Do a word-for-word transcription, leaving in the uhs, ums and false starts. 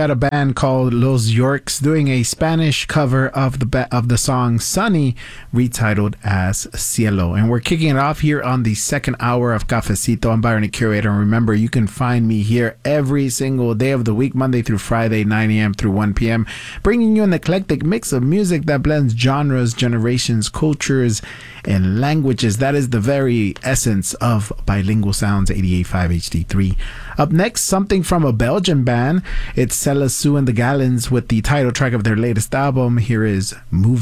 got a band called Los Yorks doing a Spanish cover of the ba- of the song Sunny, retitled as Cielo. And we're kicking it off here on the second hour of Cafecito. I'm Byron, the Curator. And remember, you can find me here every single day of the week, Monday through Friday, nine a.m. through one p.m., bringing you an eclectic mix of music that blends genres, generations, cultures, and languages. That is the very essence of Bilingual Sounds eighty-eight point five H D three. Up next, something from a Belgian band. It's Cella Sue and the Gallons with the title track of their latest album. Here is Move